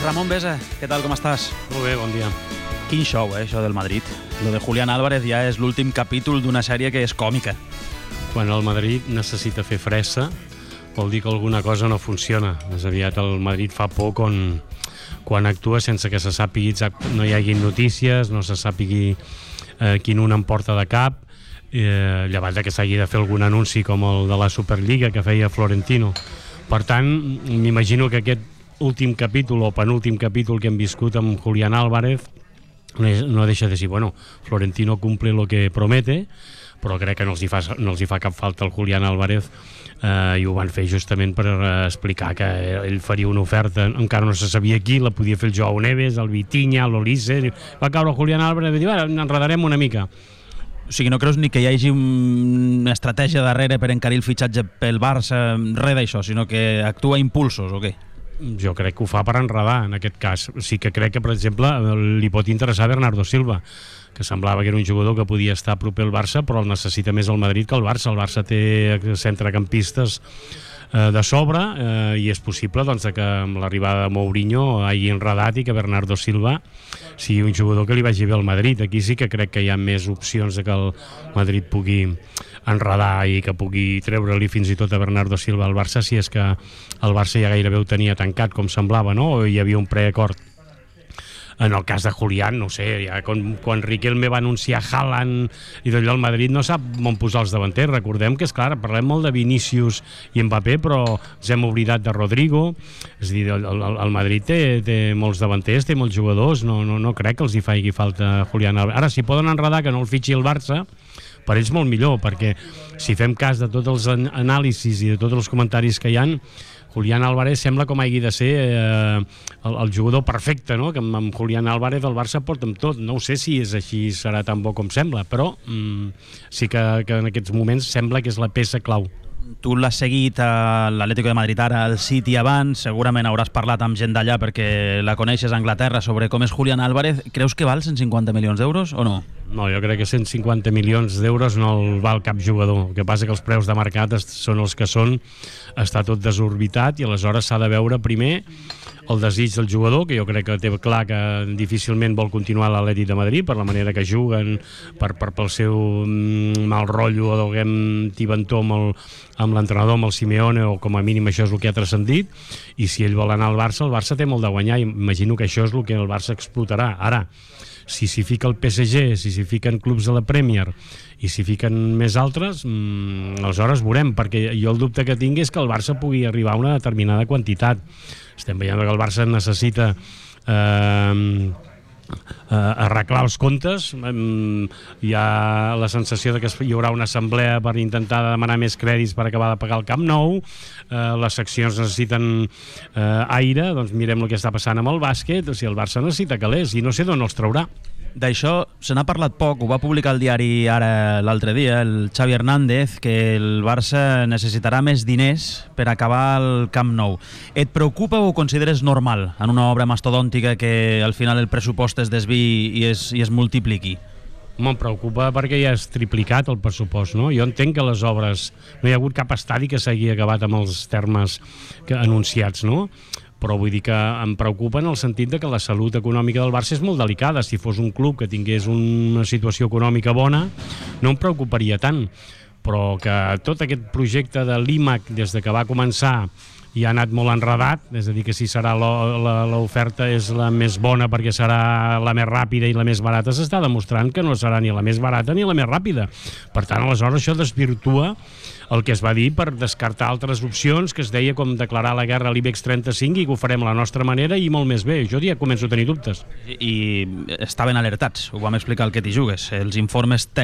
Ramon Besa, què tal, com estàs? Molt bé, bon dia. Quin show, això del Madrid. Lo de Julián Álvarez ja és l'últim capítol d'una sèrie que és còmica. Quan el Madrid necessita fer fressa, vol dir que alguna cosa no funciona. Més aviat el Madrid fa por quan actua sense que se sàpigui, no hi hagi notícies, no se sàpigui quin un en porta de cap, llevat que s'hagi de fer algun anunci com el de la Superliga que feia Florentino. Per tant, m'imagino que aquest últim capítol o penúltim capítol que hem viscut amb Julián Álvarez no deixa de dir, bueno, Florentino cumple lo que promete, però crec que no els hi fa cap falta al Julián Álvarez, i ho van fer justament per explicar que ell faria una oferta, encara no se sabia qui, la podia fer el Joao Neves, el Vitinha, l'Olise, va caure el Julián Álvarez i dir, enredarem una mica. O sigui, no creus ni que hi hagi una estratègia darrere per encarir el fitxatge pel Barça, res d'això, sinó que actua a impulsos, o què? Jo crec que ho fa per enredar, en aquest cas. Sí que crec que, per exemple, li pot interessar Bernardo Silva, que semblava que era un jugador que podia estar proper al Barça, però el necessita més el Madrid que el Barça. El Barça té centrecampistes de sobre, i és possible doncs, que amb l'arribada de Mourinho hagi enredat i que Bernardo Silva sigui un jugador que li vagi bé al Madrid. Aquí sí que crec que hi ha més opcions de que el Madrid pugui enredar i que pugui treure-li fins i tot a Bernardo Silva al Barça, si és que el Barça ja gairebé ho tenia tancat, com semblava, no? O hi havia un preacord. En el cas de Julián, no sé, ja quan Riquelme va anunciar Haaland i d'allò el Madrid no sap on posar els davanters. Recordem que, és clar, parlem molt de Vinícius i Mbappé, però ens hem oblidat de Rodrigo. És a dir, el Madrid té molts davanters, té molts jugadors, no crec que els hi faci falta Julián Álvarez. Ara, si poden enredar que no el fitxi el Barça, per ells molt millor, perquè si fem cas de tots els anàlisis i de tots els comentaris que hi ha, Julián Álvarez sembla com hagi de ser el jugador perfecte, no? Que amb Julián Álvarez el Barça porta amb tot. No ho sé si és així, serà tan bo com sembla, però sí que en aquests moments sembla que és la peça clau. Tu l'has seguit a l'Atlético de Madrid ara, al City abans, segurament hauràs parlat amb gent d'allà perquè la coneixes a Anglaterra sobre com és Julián Álvarez. Creus que val 150 milions d'euros o no? No, jo crec que 150 milions d'euros no el val cap jugador. El que passa que els preus de mercat són els que són, està tot desorbitat i aleshores s'ha de veure primer el desig del jugador, que jo crec que té clar que difícilment vol continuar a l'Atlètic de Madrid per la manera que juguen, pel seu mal rotllo o d'alguem tibantó amb l'entrenador, amb el Simeone, o com a mínim això és el que ha transcendit, i si ell vol anar al Barça, el Barça té molt de guanyar, i imagino que això és el que el Barça explotarà. Ara, si s'hi fica el PSG, si s'hi fiquen clubs de la Premier i s'hi fiquen més altres, aleshores veurem, perquè jo el dubte que tinc és que el Barça pugui arribar a una determinada quantitat. Estem veient que el Barça necessita arreglar els comptes. Hi ha la sensació de que hi haurà una assemblea per intentar demanar més crèdits per acabar de pagar el Camp Nou. Les seccions necessiten aire, doncs mirem el que està passant amb el bàsquet. O sigui, el Barça necessita calés i no sé d'on els traurà. D'això se n'ha parlat poc, ho va publicar el diari Ara l'altre dia, el Xavi Hernández, que el Barça necessitarà més diners per acabar el Camp Nou. Et preocupa o ho consideres normal en una obra mastodòntica que al final el pressupost es desviï i es multipliqui? Em preocupa perquè ja és triplicat el pressupost, no? Jo entenc que les obres, no hi ha hagut cap estadi que s'hagi acabat amb els termes anunciats, no? Però vull dir que em preocupa en el sentit de que la salut econòmica del Barça és molt delicada. Si fos un club que tingués una situació econòmica bona, no em preocuparia tant, però que tot aquest projecte de l'IMAC, des de que va començar, i ha anat molt enredat, és a dir, que si serà l'oferta és la més bona perquè serà la més ràpida i la més barata, s'està demostrant que no serà ni la més barata ni la més ràpida. Per tant, aleshores això desvirtua el que es va dir per descartar altres opcions, que es deia com declarar la guerra a l'IBEX 35 i que ho farem a la nostra manera i molt més bé. Jo ja començo a tenir dubtes. I estaven alertats, ho vam explicar al Que t'hi jugues. Els informes